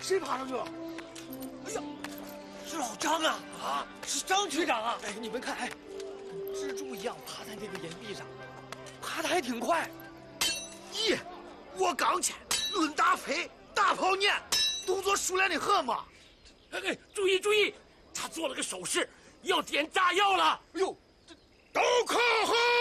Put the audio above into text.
谁爬上去了？哎呀，是老张啊！啊，是张局长啊！哎，你们看，哎，蜘蛛一样爬在那个岩壁上，爬得还挺快。 咦，我刚去，论打飞，大跑撵，动作熟练的很嘛。 哎，注意注意，他做了个手势，要点炸药了。 哎呦， 都靠后！